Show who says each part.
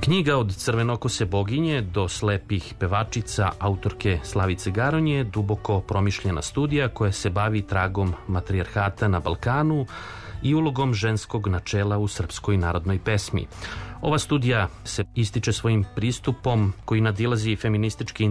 Speaker 1: Knjiga Od crvenokose boginje do slepih pevačica autorke Slavice Garon je duboko promišljena studija koja se bavi tragom matrijarhata na Balkanu i ulogom ženskog načela u srpskoj narodnoj pesmi. Ova studija se ističe svojim pristupom koji nadilazi feministički